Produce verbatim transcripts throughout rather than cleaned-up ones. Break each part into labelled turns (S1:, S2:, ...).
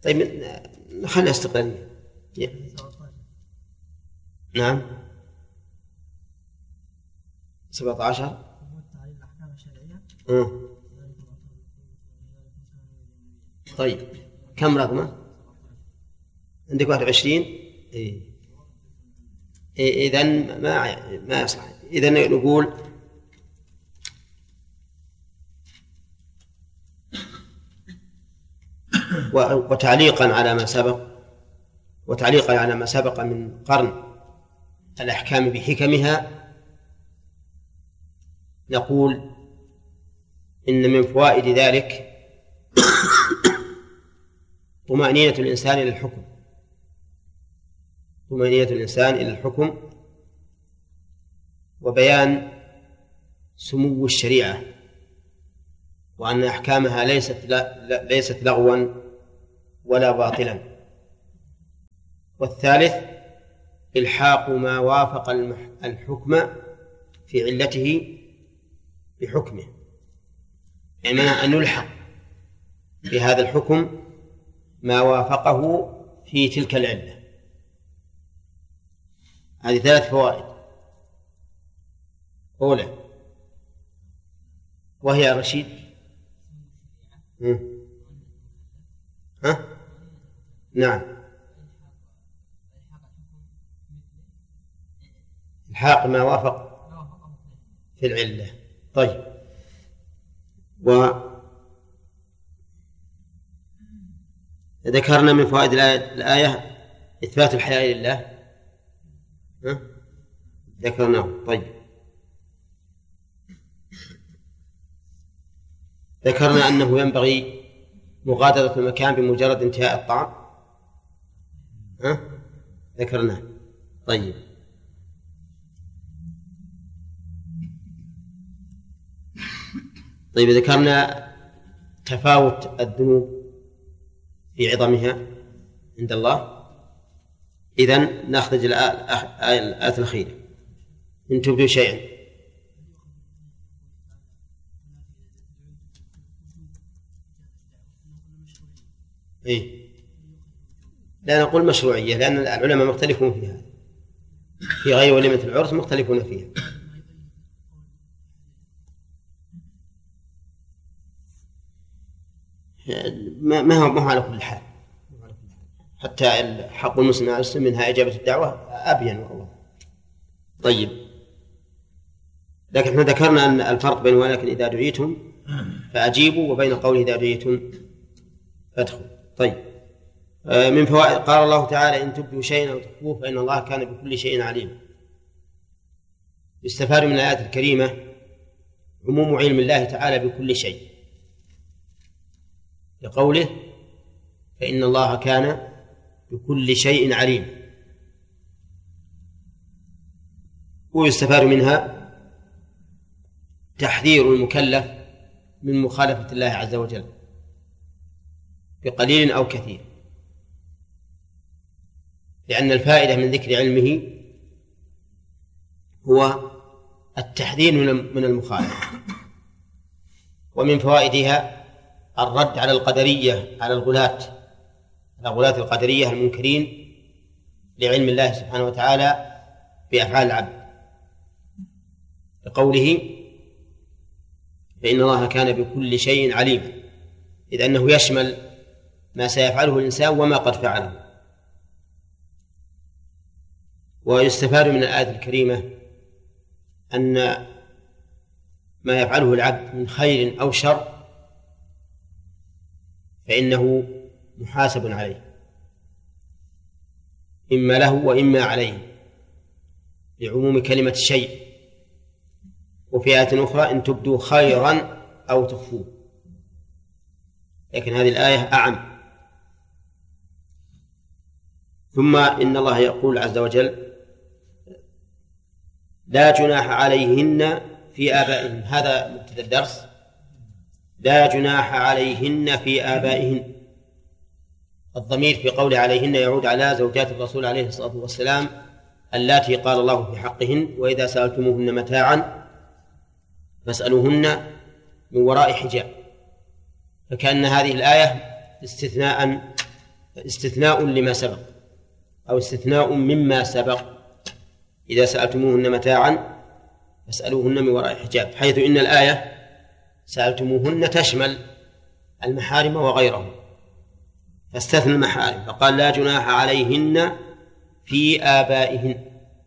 S1: طيب خليها استقلالية. نعم سبعة عشر. أه. طيب كم رقمه عندك؟ واحد وعشرين. إيه. إيه إذن ما ما يصح. إذن نقول وتعليقا على ما سبق وتعليقا على ما سبق من قرن الأحكام بحكمها، نقول إن من فوائد ذلك طمأنينة الإنسان إلى الحكم طمأنينة الإنسان إلى الحكم وبيان سمو الشريعة، وأن أحكامها ليست ليست لغوا ولا باطلا. والثالث إلحاق ما وافق الحكم في علته بحكمه، يعني أن نلحق بهذا الحكم ما وافقه في تلك العلة. هذه ثلاث فوائد. أولى وهي رشيد. ها؟ نعم الحاق ما وافق في العلة. طيب وذكرنا من فوائد الآية إثبات الحياء لله. ها؟ ذكرناه. طيب ذكرنا أنه ينبغي مغادرة المكان بمجرد انتهاء الطعام. ها؟ ذكرناه. طيب طيب ذكرنا تفاوت الذنوب في عظمها عند الله. إذن نأخذ الآية الأخيرة إن تبدوا شيئا. إيه؟ لا نقول مشروعية، لأن العلماء مختلفون فيها، في غير وليمة العرس مختلفون فيها. ما هو ما هو على كل حال، حتى حق المسلم على المسلم منها إجابة الدعوة أبين والله. طيب لكن احنا ذكرنا أن الفرق بين ولكن إذا دعيتم فأجيبوا وبين قوله إذا دعيتم فادخلوا. طيب من فوائد قال الله تعالى إن تبدوا شيئا أو تخفوه فإن الله كان بكل شيء عليما. يستفاد من الآيات الكريمة عموم علم الله تعالى بكل شيء، لقوله فإن الله كان بكل شيء عليم. ويستفاد منها تحذير المكلف من مخالفة الله عز وجل بقليل أو كثير، لأن الفائدة من ذكر علمه هو التحذير من المخالفة. ومن فوائدها الرد على القدرية على الغلاة على غلاة القدرية المنكرين لعلم الله سبحانه وتعالى بأفعال العبد، بقوله فإن الله كان بكل شيء عليما، إذ أنه يشمل ما سيفعله الإنسان وما قد فعله. ويستفاد من الآية الكريمة أن ما يفعله العبد من خير أو شر فإنه محاسب عليه، إما له وإما عليه، لعموم كلمة شيء. وفي آية أخرى إن تبدوا خيرا أو تخفوه، لكن هذه الآية أعم. ثم إن الله يقول عز وجل لا جناح عليهن في آبائهن، هذا مبتدأ الدرس، لا جناح عليهن في آبائهن. الضمير في قول عليهن يعود على زوجات الرسول عليه الصلاة والسلام اللاتي قال الله في حقهن وإذا سألتموهن متاعا فاسألوهن من وراء حجاب. فكأن هذه الآية استثناء استثناء لما سبق أو استثناء مما سبق. إذا سألتموهن متاعا فاسألوهن من وراء حجاب، حيث إن الآية سألتموهن تشمل المحارم وغيرهم، فاستثنى المحارم فقال لا جناح عليهن في آبائهن.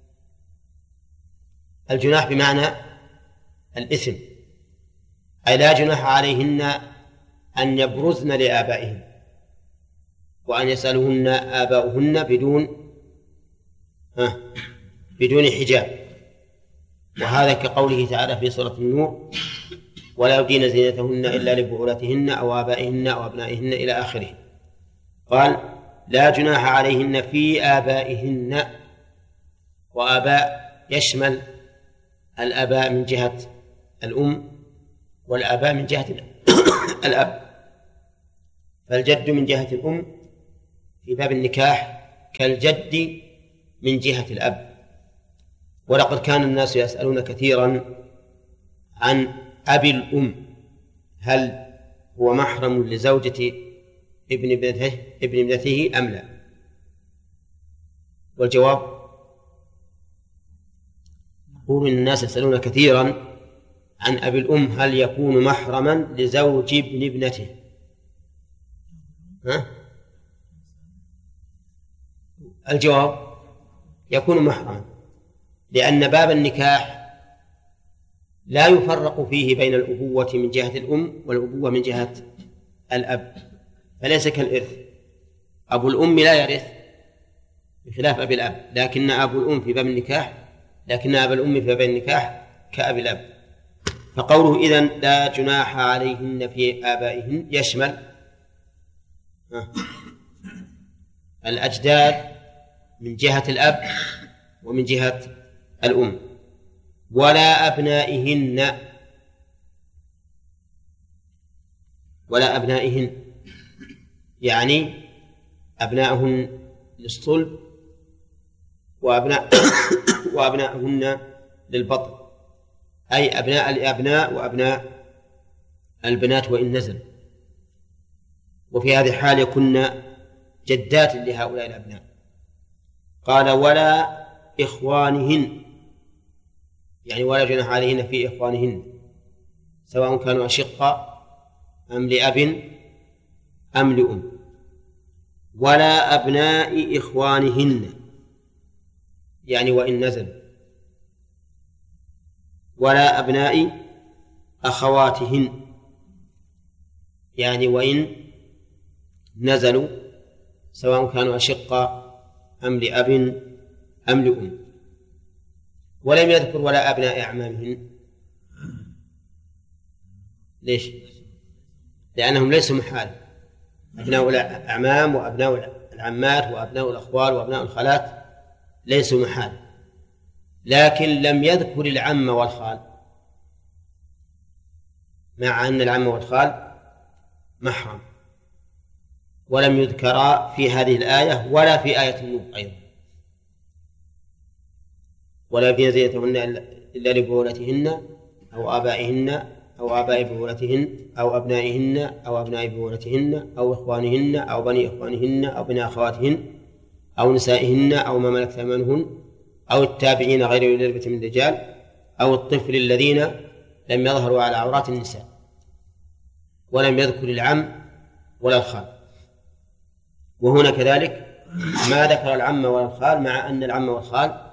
S1: الجناح بمعنى الإثم، أي لا جناح عليهن أن يبرزن لآبائهن وأن يسألوهن آباؤهن بدون ها بدون حجاب. وهذا كقوله تعالى في سورة النور ولا يبدين زينتهن إلا لبعولتهن أو آبائهن أو أبنائهن إلى آخره. قال لا جناح عليهن في آبائهن، وآباء يشمل الآباء من جهة الأم والآباء من جهة الأب. فالجد من جهة الأم في باب النكاح كالجد من جهة الأب. ولقد كان الناس يسألون كثيرا عن أبي الأم، هل هو محرم لزوجة ابن ابنته ابن ابنته أم لا؟ والجواب يقول الناس يسألون كثيرا عن أبي الأم هل يكون محرما لزوج ابن ابنته. ها؟ الجواب يكون محرما، لأن باب النكاح لا يفرق فيه بين الأبوة من جهة الأم والأبوة من جهة الأب، فليس كالإرث. أبو الأم لا يرث بخلاف أبي الأب، لكن أبو الأم في باب النكاح لكن أبا الأم في باب النكاح كأبي الأب. فقوله إذن لا جناح عليهن في آبائهن يشمل الأجداد من جهة الأب ومن جهة الأم. ولا أبنائهن ولا أبنائهن يعني أبنائهن للصلب وأبناء وأبنائهن للبطن، أي أبناء الأبناء وأبناء البنات وإن نزل. وفي هذه الحال يكون جدات لهؤلاء الأبناء. قال ولا إخوانهن يعني ولا جناح عليهن في إخوانهن سواء كانوا أشقة أم لأب أم لأم. ولا أبناء إخوانهن يعني وإن نزل. ولا أبناء أخواتهن يعني وإن نزلوا سواء كانوا أشقة أم لأب أم لأم. ولم يذكر ولا أبناء أعمامهن. ليش؟ لأنهم ليسوا محال، أبناء الأعمام وأبناء العمات وأبناء الأخوال وأبناء الخالات ليسوا محال، لكن لم يذكر العم والخال، مع أن العم والخال محرم، ولم يذكرا في هذه الآية ولا في آية النور أيضا. ولا يبدين زينتهن إلا لبعولتهن أو آبائهن أو آباء بعولتهن أو أبنائهن أو أبناء بعولتهن أو إخوانهن أو بني إخوانهن أو بني أخواتهن أو نسائهن أو ما ملكت أيمانهن أو التابعين غير أولي الإربة من الرجال أو الطفل الذين لم يظهروا على عورات النساء. ولم يذكر العم ولا الخال. وهنا كذلك ما ذكر العم ولا الخال، مع أن العم والخال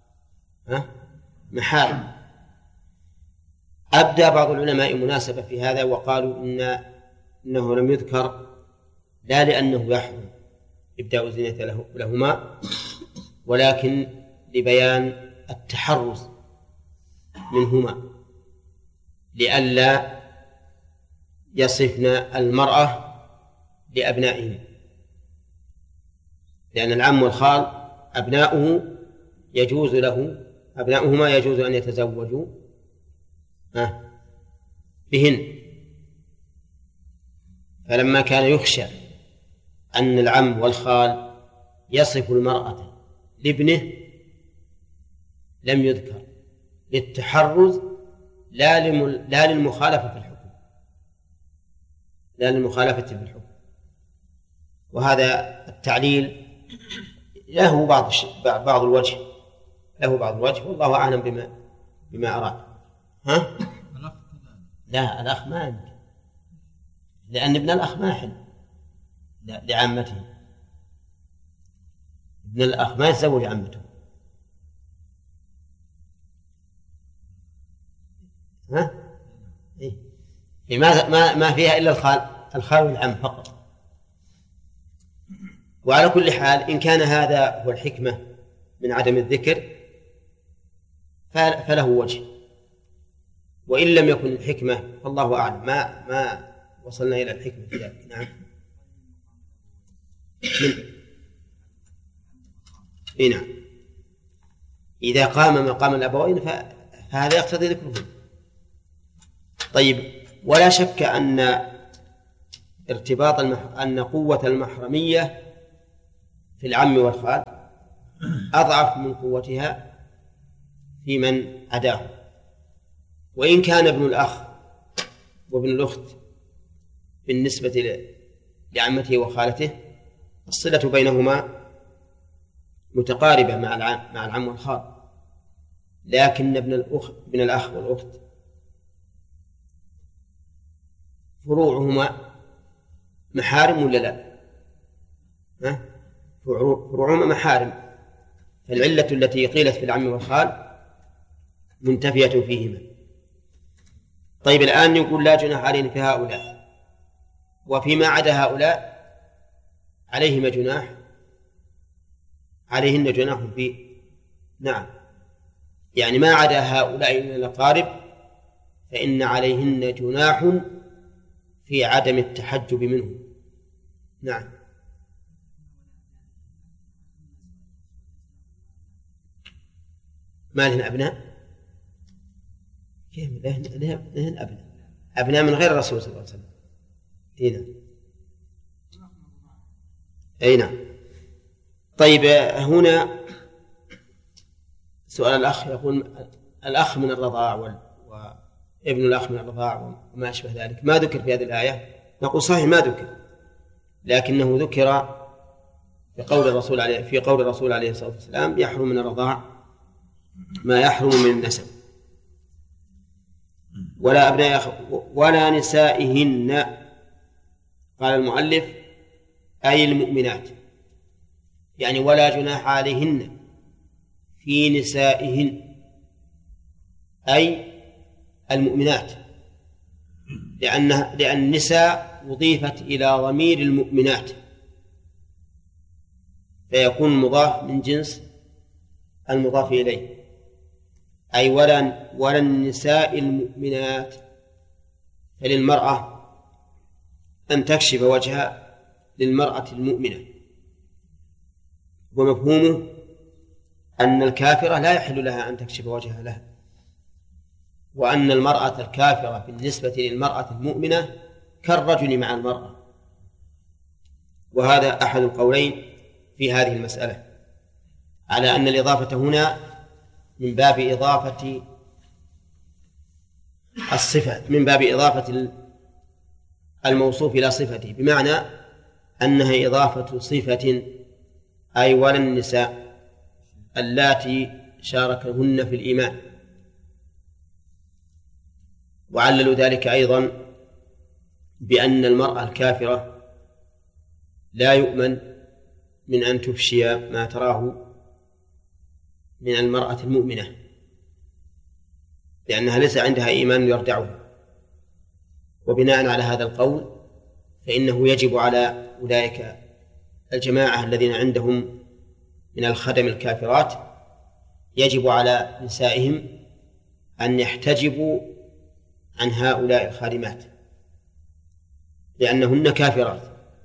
S1: محارم. أبدى بعض العلماء مناسبة في هذا وقالوا إن إنه لم يذكر لا لأنه يحرم إبداء الزينة له لهما، ولكن لبيان التحرز منهما لئلا يصفن المرأة لأبنائهم، لأن العم والخال أبناؤه يجوز له أبناؤهما يجوز أن يتزوجوا بهن. فلما كان يخشى أن العم والخال يصف المرأة لابنه لم يذكر للتحرز لا لا للمخالفة في الحكم لا للمخالفة في الحكم. وهذا التعليل له بعض بعض الوجه له بعض الوجه والله أعلم بما بما أراد. ها؟ لا الأخ ما عندي، لأن ابن الأخ ما يحل لعمته، ابن الأخ ما يتزوج عمته. ها؟ إيه؟ ما ما ما فيها إلا الخال الخال والعم فقط. وعلى كل حال إن كان هذا هو الحكمة من عدم الذكر فله وجه، وإن لم يكن الحكمة فالله أعلم، ما ما وصلنا إلى الحكمة في ذلك. نعم. إيه نعم. إذا قام مقام الأبوين فهذا يقتضي ذكرهم. طيب، ولا شك أن ارتباط المح... أن قوة المحرمية في العم والخال أضعف من قوتها في من عداه. وإن كان ابن الأخ وابن الأخت بالنسبة لعمته وخالته الصلة بينهما متقاربة مع العم مع العم والخال، لكن ابن الأخ ابن الأخ والأخت فروعهما محارم ولا لا؟ ها؟ فروعهما محارم، فالعلة التي قيلت في العم والخال منتفية فيهما. طيب، الآن يقول لا جناح علينا في هؤلاء، وفيما عدا هؤلاء عليهما جناح، عليهن جناح فيه. نعم، يعني ما عدا هؤلاء من الأقارب فإن عليهن جناح في عدم التحجب منه. نعم. ما لهن أبناء؟ كيف لهن, لهن أبناء؟ أبناء من غير الرسول صلى الله عليه وسلم. أي نعم. أي نعم. طيب، هنا سؤال الأخ يقول الأخ من الرضاع وابن الأخ من الرضاع وما أشبه ذلك ما ذكر في هذه الآية. نقول صحيح ما ذكر، لكنه ذكر في قول الرسول عليه في قول الرسول عليه الصلاة والسلام يحرم من الرضاع ما يحرم من النسب. ولا أبناء ولا نسائهن، قال المؤلف أي المؤمنات، يعني ولا جناح عليهن في نسائهن أي المؤمنات، لأن لأن النساء أضيفت إلى ضمير المؤمنات فيكون مضاف من جنس المضاف إليه، أي ولا ولا النساء المؤمنات، فللمرأة أن تكشف وجهها للمرأة المؤمنة، ومفهومه أن الكافرة لا يحل لها أن تكشف وجهها لها، وأن المرأة الكافرة بالنسبة للمرأة المؤمنة كالرجل مع المرأة. وهذا أحد القولين في هذه المسألة، على أن الإضافة هنا من باب إضافة الصفة، من باب إضافة الموصوف إلى صفته، بمعنى أنها إضافة صفة، أي ولا النساء اللاتي شاركهن في الإيمان. وعللوا ذلك أيضا بأن المرأة الكافرة لا يؤمن من أن تفشي ما تراه من المرأة المؤمنة، لأنها ليس عندها إيمان يردعها. وبناء على هذا القول فإنه يجب على أولئك الجماعة الذين عندهم من الخدم الكافرات، يجب على نسائهم أن يحتجبوا عن هؤلاء الخادمات لأنهن كافرات.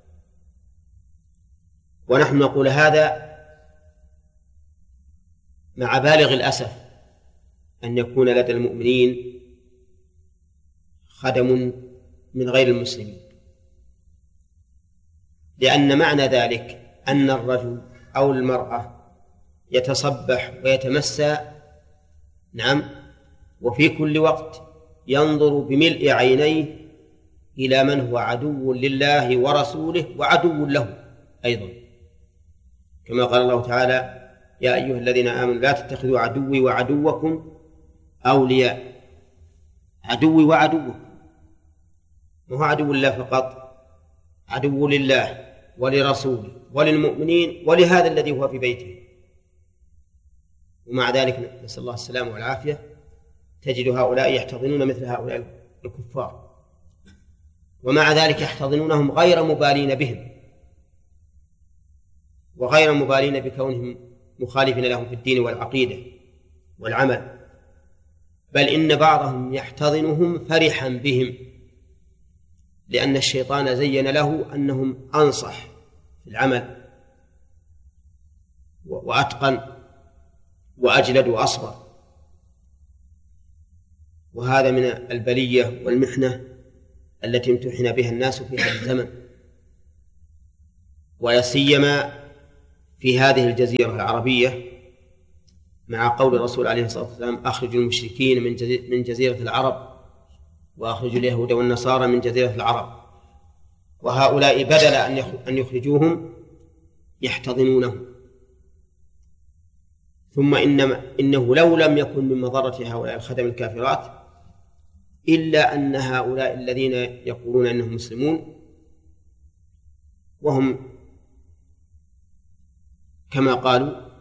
S1: ونحن نقول هذا مع بالغ الأسف أن يكون لدى المؤمنين خدم من غير المسلمين، لأن معنى ذلك أن الرجل أو المرأة يتصبح ويتمسى، نعم، وفي كل وقت ينظر بملء عينيه إلى من هو عدو لله ورسوله وعدو له، أيضا، كما قال الله تعالى: يا أيها الذين آمنوا لا تتخذوا عدوي وعدوكم أولياء. عدوي وعدوكم، ما هو عدو الله فقط، عدو لله ولرسوله وللمؤمنين ولهذا الذي هو في بيته. ومع ذلك نسأل الله السلامة والعافية تجد هؤلاء يحتضنون مثل هؤلاء الكفار، ومع ذلك يحتضنونهم غير مبالين بهم وغير مبالين بكونهم مخالفين لهم في الدين والعقيدة والعمل، بل إن بعضهم يحتضنهم فرحا بهم، لأن الشيطان زين له أنهم أنصح في العمل وأتقن وأجلد وأصبر. وهذا من البلية والمحنة التي امتحن بها الناس في هذا الزمن، ويسيما في هذه الجزيرة العربية، مع قول الرسول عليه الصلاة والسلام: أخرجوا المشركين من جزيرة العرب وأخرجوا اليهود والنصارى من جزيرة العرب. وهؤلاء بدل أن يخرجوهم يحتضنونهم. ثم إنما إنه لو لم يكن من مضرة هؤلاء الخدم الكافرات إلا أن هؤلاء الذين يقولون أنهم مسلمون وهم كما قالوا